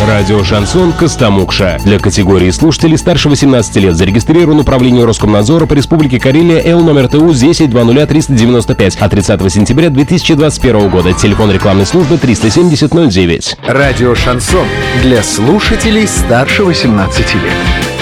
Радио «Шансон» Костомукша. Для категории слушателей старше 18 лет зарегистрирован управление Роскомнадзора по Республике Карелия Л номер ТУ 10-00-395 от 30 сентября 2021 года. Телефон рекламной службы 370 09. Радио «Шансон» для слушателей старше 18 лет.